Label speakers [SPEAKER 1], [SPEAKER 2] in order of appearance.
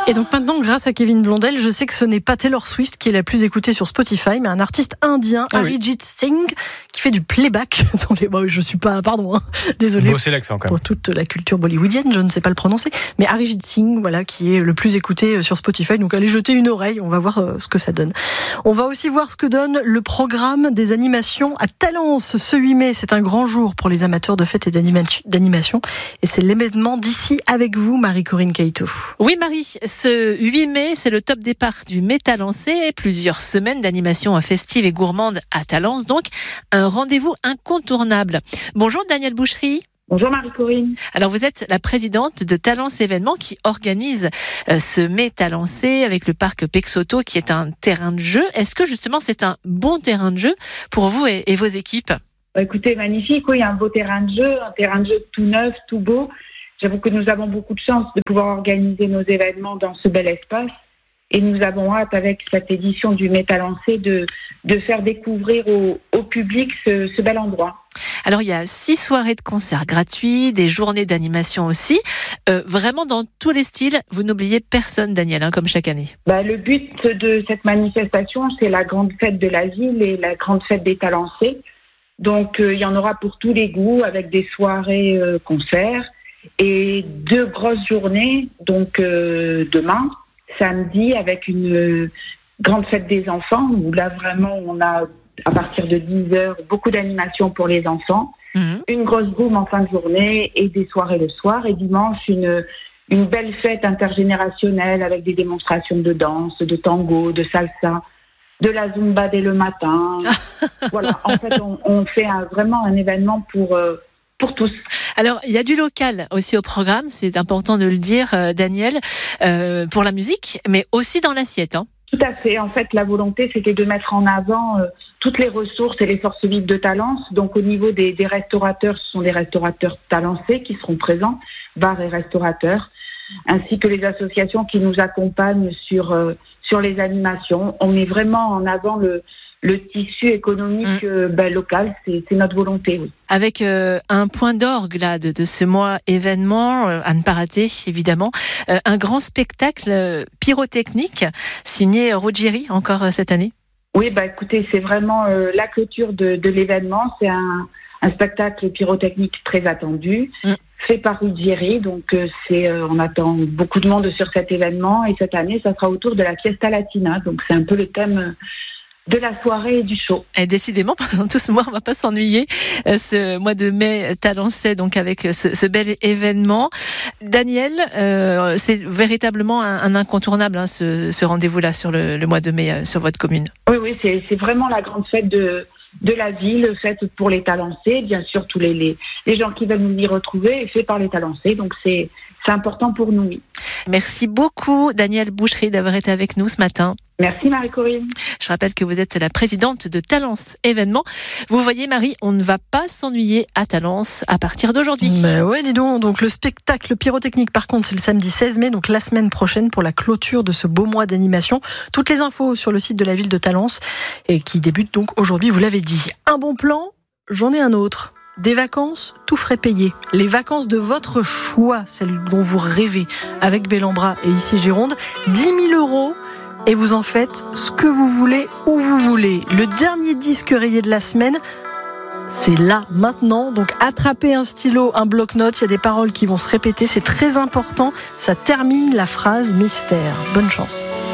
[SPEAKER 1] Et donc maintenant, grâce à Kevin Blondel, je sais que ce n'est pas Taylor Swift qui est la plus écoutée sur Spotify, mais un artiste indien, Arijit Singh, qui fait du playback dans les... Bon, je suis pas... Pardon, désolé.
[SPEAKER 2] Bosser l'accent quand même.
[SPEAKER 1] Pour toute la culture bollywoodienne, je ne sais pas le prononcer. Mais Arijit Singh, voilà, qui est le plus écouté sur Spotify. Donc allez jeter une oreille, on va voir ce que ça donne. On va aussi voir ce que donne le programme des animations à Talence ce 8 mai. C'est un grand jour pour les amateurs de fêtes et d'animation. Et c'est l'événement d'ici avec vous, Marie-Corinne Caïto.
[SPEAKER 3] Oui, Marie, ce 8 mai, c'est le top départ du Mai Talancé. Plusieurs semaines d'animation festive et gourmande à Talence, donc un rendez-vous incontournable. Bonjour Danielle Boucherie.
[SPEAKER 4] Bonjour Marie-Corinne.
[SPEAKER 3] Alors vous êtes la présidente de Talence Événements qui organise ce Mai Talancé avec le parc Pexoto qui est un terrain de jeu. Est-ce que justement c'est un bon terrain de jeu pour vous et vos équipes ?
[SPEAKER 4] Écoutez, magnifique, oui, un beau terrain de jeu tout neuf, tout beau. J'avoue que nous avons beaucoup de chance de pouvoir organiser nos événements dans ce bel espace et nous avons hâte avec cette édition du Mai Talancé de faire découvrir au public ce bel endroit.
[SPEAKER 3] Alors il y a 6 soirées de concerts gratuits, des journées d'animation aussi, vraiment dans tous les styles. Vous n'oubliez personne, Danielle, comme chaque année.
[SPEAKER 4] Le but de cette manifestation, c'est la grande fête de la ville et la grande fête des Talancés. Donc il y en aura pour tous les goûts avec des soirées concerts. Et 2 grosses journées, donc demain, samedi, avec une grande fête des enfants, où là vraiment on a, à partir de 10h, beaucoup d'animations pour les enfants, une grosse boum en fin de journée et des soirées le soir, et dimanche une belle fête intergénérationnelle avec des démonstrations de danse, de tango, de salsa, de la zumba dès le matin. Voilà, en fait on fait vraiment un événement pour tous.
[SPEAKER 3] Alors, il y a du local aussi au programme, c'est important de le dire, Danielle, pour la musique, mais aussi dans l'assiette.
[SPEAKER 4] Tout à fait. En fait, la volonté, c'était de mettre en avant toutes les ressources et les forces vives de Talence. Donc, au niveau des restaurateurs, ce sont des restaurateurs talancés qui seront présents, bars et restaurateurs, ainsi que les associations qui nous accompagnent sur les animations. On met vraiment en avant le tissu économique local, c'est notre volonté. Oui.
[SPEAKER 3] Avec un point d'orgue là de ce mois événement, à ne pas rater évidemment, un grand spectacle pyrotechnique signé Ruggieri encore cette année.
[SPEAKER 4] Oui, écoutez, c'est vraiment la clôture de l'événement. C'est un spectacle pyrotechnique très attendu, fait par Ruggieri. Donc on attend beaucoup de monde sur cet événement et cette année, ça sera autour de la Fiesta Latina. Donc c'est un peu le thème de la soirée et du show.
[SPEAKER 3] Et décidément, pendant tout ce mois, on ne va pas s'ennuyer. Ce mois de mai Talancé, donc avec ce bel événement. Danielle, c'est véritablement un incontournable, ce rendez-vous-là sur le mois de mai sur votre commune.
[SPEAKER 4] Oui, c'est vraiment la grande fête de la ville, faite pour les Talancés, bien sûr tous les gens qui veulent nous y retrouver, fait par les Talancés. Donc c'est important pour nous.
[SPEAKER 3] Merci beaucoup, Danielle Boucherie, d'avoir été avec nous ce matin.
[SPEAKER 4] Merci Marie-Corinne.
[SPEAKER 3] Je rappelle que vous êtes la présidente de Talence Événements. Vous voyez Marie, on ne va pas s'ennuyer à Talence à partir d'aujourd'hui.
[SPEAKER 1] Ouais, dis donc le spectacle pyrotechnique par contre c'est le samedi 16 mai, donc la semaine prochaine pour la clôture de ce beau mois d'animation. Toutes les infos sur le site de la ville de Talence et qui débute donc aujourd'hui, vous l'avez dit. Un bon plan, j'en ai un autre. Des vacances, tout frais payé. Les vacances de votre choix, celles dont vous rêvez, avec Bellambra et ici Gironde, 10 000 € et vous en faites ce que vous voulez, où vous voulez. Le dernier disque rayé de la semaine, c'est là, maintenant. Donc attrapez un stylo, un bloc-notes, il y a des paroles qui vont se répéter, c'est très important. Ça termine la phrase mystère. Bonne chance.